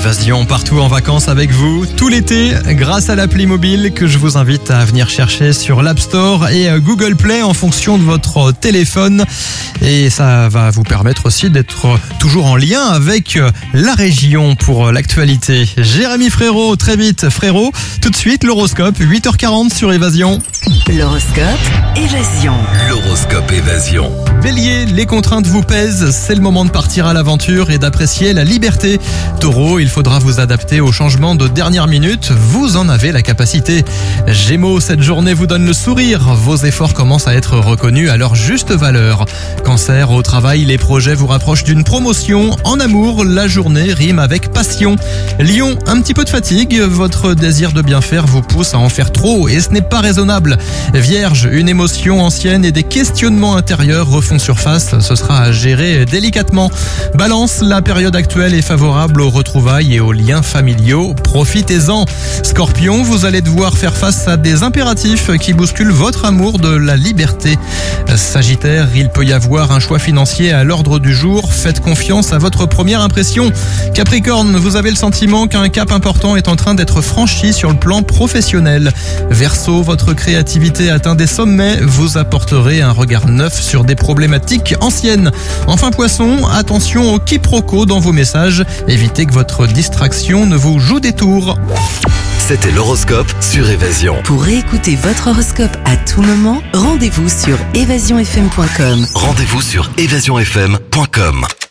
Évasion partout en vacances avec vous tout l'été grâce à l'appli mobile que je vous invite à venir chercher sur l'App Store et Google Play en fonction de votre téléphone. Et ça va vous permettre aussi d'être toujours en lien avec la région pour l'actualité. Jérémy Frérot, très vite Frérot. Tout de suite l'horoscope, 8h40 sur Évasion. L'horoscope Évasion. L'horoscope Évasion. Bélier, les contraintes vous pèsent, c'est le moment de partir à l'aventure et d'apprécier la liberté. Taureau, il faudra vous adapter aux changements de dernière minute, vous en avez la capacité. Gémeaux, cette journée vous donne le sourire, vos efforts commencent à être reconnus à leur juste valeur. Cancer, au travail, les projets vous rapprochent d'une promotion. En amour, la journée rime avec passion. Lion, un petit peu de fatigue, votre désir de bien faire vous pousse à en faire trop et ce n'est pas raisonnable. Vierge, une émotion ancienne et des questionnements intérieurs refont surface, ce sera à gérer délicatement. Balance, la période actuelle est favorable aux retrouvailles et aux liens familiaux, profitez-en. Scorpion, vous allez devoir faire face à des impératifs qui bousculent votre amour de la liberté. Sagittaire, il peut y avoir un choix financier à l'ordre du jour, faites confiance à votre première impression. Capricorne, vous avez le sentiment qu'un cap important est en train d'être franchi sur le plan professionnel. Verseau, votre créativité atteint des sommets, vous apporterez un regard neuf sur des problématiques anciennes. Enfin Poisson, attention au quiproquo dans vos messages, évitez que votre distraction ne vous joue des tours. C'était l'horoscope sur Évasion. Pour réécouter votre horoscope à tout moment, rendez-vous sur évasionfm.com. Rendez-vous sur évasionfm.com.